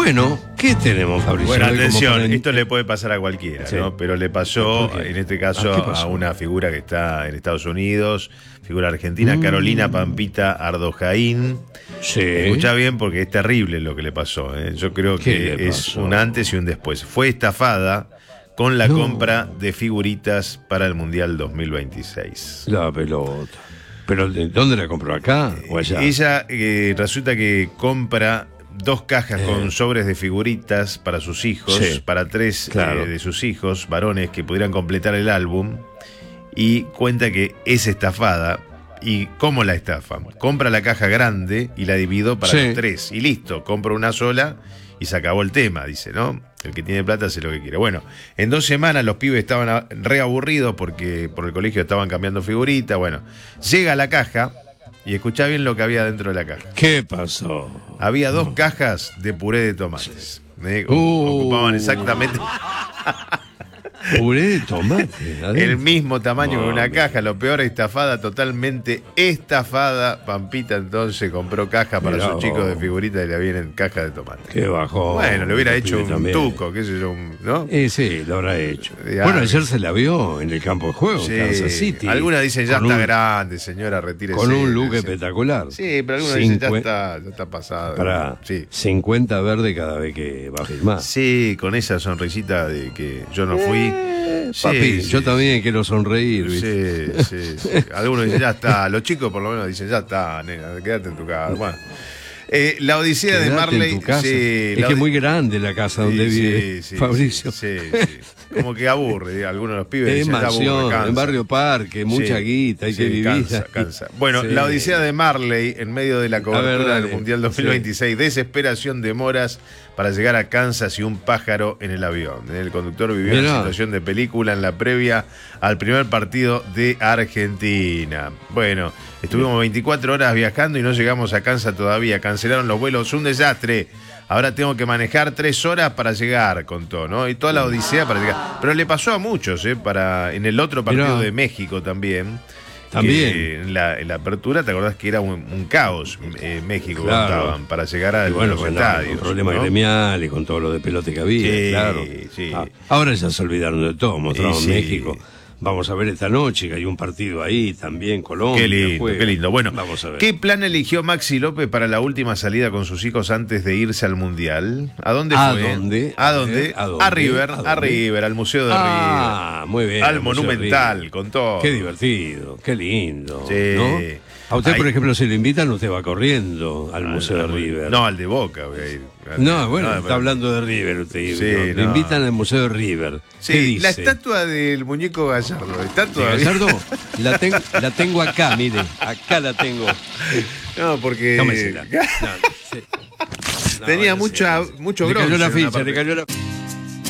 Bueno, ¿qué tenemos, Fabricio? Bueno, Hoy como atención, para- esto le puede pasar a cualquiera, Sí. ¿no? Pero le pasó, ¿Por qué? en este caso, ¿qué pasó? a una figura que está en Estados Unidos, figura argentina, Carolina Pampita Ardojaín. Sí. Escuchá bien porque es terrible lo que le pasó, ¿eh? Yo creo ¿Qué que le es pasó? un antes y un después. Fue estafada con la No. compra de figuritas para el Mundial 2026. La pelota. ¿Pero de dónde la compró? ¿Acá o allá? Ella resulta que compra 2 cajas con sobres de figuritas para sus hijos, Sí. para 3 Claro. de sus hijos varones que pudieran completar el álbum, y cuenta que es estafada. ¿Y cómo la estafan? Compra la caja grande y la divido para Sí. los 3 y listo, compra una sola y se acabó el tema, dice, ¿no? El que tiene plata hace lo que quiere. Bueno, en 2 semanas los pibes estaban reaburridos porque por el colegio estaban cambiando figuritas. Bueno, llega la caja y escuchá bien lo que había dentro de la caja. ¿Qué pasó? Había 2 cajas de puré de tomates. Uh. Ocupaban exactamente Puré de tomate. adentro. el mismo tamaño que una Mami. caja. Lo peor, estafada, totalmente estafada. Pampita entonces compró caja para Mirá sus chicos vos. de figuritas y le vienen caja de tomate. Qué bajón. Bueno, le hubiera Los hecho pibes un también. tuco, qué sé yo, ¿no? Sí, lo habrá hecho. Ya. Bueno, ayer se la vio en el campo de juego, Sí. en Kansas City. Algunas dicen ya Con está un- grande, señora, retírese. Con un look Sí. espectacular. Sí, pero algunos dicen Cincue- ya está pasado. Para Sí. 50 verde cada vez que va a filmar. Sí, con esa sonrisita de que yo no fui. Sí, Papi, sí. yo también quiero sonreír, ¿viste? Sí. Algunos dicen, ya está. Los chicos por lo menos dicen, ya está, nena, quédate en tu casa. Bueno. La Odisea de Quedate Marley. en tu casa. Sí, es la que es Odi- muy grande la casa donde Sí, vive sí, Fabricio. Sí. Como que aburre, algunos de los pibes Es dicen, ya aburre, mansión, cansa. en Barrio Parque, mucha Sí, guita, hay sí, que vivir. cansa. Bueno, Sí. la Odisea de Marley, en medio de la cobertura dale. del Mundial 2026, desesperación, demoras para llegar a Kansas y un pájaro en el avión. El conductor vivió Mirá. una situación de película en la previa al primer partido de Argentina. Bueno, estuvimos 24 horas viajando y no llegamos a Kansas todavía. Cancelaron los vuelos, un desastre. Ahora tengo que manejar 3 horas para llegar, contó, ¿no? Y toda la odisea para llegar. Pero le pasó a muchos, en el otro partido Mirá. de México también. También. Que en la apertura, ¿te acordás que era un caos México Claro. contaban para llegar a Y bueno, los con estadios? problemas ¿no? gremiales, con todo lo de pelote que había, Sí, claro. sí. Ahora ya se olvidaron de todo, mostraron Sí. México. Vamos a ver esta noche que hay un partido ahí también, Colombia. Qué lindo, juega. qué lindo. Bueno, vamos a ver. ¿qué plan eligió Maxi López para la última salida con sus hijos antes de irse al Mundial? ¿A dónde ¿A fue? dónde? ¿A dónde? ¿A dónde? A River, ¿A a dónde? River, al Museo de River. Ah, muy bien. Al el Museo de Monumental, River. con todo. Qué divertido, qué lindo. Sí. ¿no? A usted, Ahí- por ejemplo, si lo invitan, usted va corriendo al Museo de River. No, al de Boca voy a ir. No, bueno, No, está hablando de River usted. Sí, Lo no. invitan al Museo de River. Sí, ¿Qué dice? la estatua del muñeco Gallardo. ¿Está ¿De todavía? Gallardo? La tengo acá, mire. Acá la tengo. No, porque Tómesela. No, sí. No, tenía no sé, mucho le bronce. cayó la en una ficha, parte. le cayó la